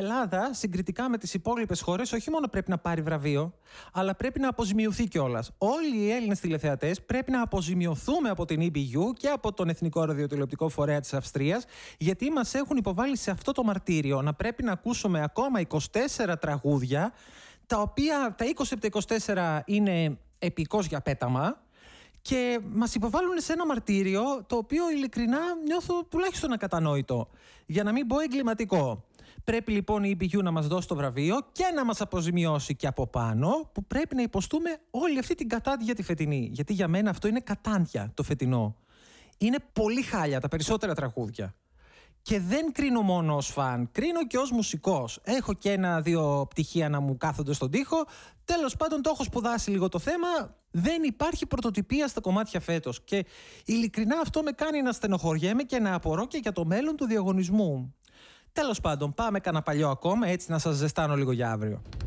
Ελλάδα, συγκριτικά με τις υπόλοιπες χώρες, όχι μόνο πρέπει να πάρει βραβείο, αλλά πρέπει να αποζημιωθεί κιόλας. Όλοι οι Έλληνες τηλεθεατές πρέπει να αποζημιωθούμε από την EBU και από τον Εθνικό Ραδιοτηλεοπτικό Φορέα της Αυστρίας, γιατί μας έχουν υποβάλει σε αυτό το μαρτύριο να πρέπει να ακούσουμε ακόμα 24 τραγούδια, τα οποία τα 20 από τα 24 είναι επικός για πέταμα. Και μας υποβάλλουν σε ένα μαρτύριο το οποίο ειλικρινά νιώθω τουλάχιστον ακατανόητο, για να μην πω εγκληματικό. Πρέπει λοιπόν η EBU να μας δώσει το βραβείο και να μας αποζημιώσει και από πάνω, που πρέπει να υποστούμε όλη αυτή την κατάντια τη φετινή. Γιατί για μένα αυτό είναι κατάντια το φετινό. Είναι πολύ χάλια τα περισσότερα τραγούδια. Και δεν κρίνω μόνο ως φαν, κρίνω και ως μουσικός. Έχω και 1-2 πτυχία να μου κάθονται στον τοίχο. Τέλος πάντων, το έχω σπουδάσει λίγο το θέμα. Δεν υπάρχει πρωτοτυπία στα κομμάτια φέτος. Και ειλικρινά αυτό με κάνει να στενοχωριέμαι και να απορώ και για το μέλλον του διαγωνισμού. Τέλος πάντων, πάμε κανένα παλιό ακόμα, έτσι να σας ζεστάνω λίγο για αύριο.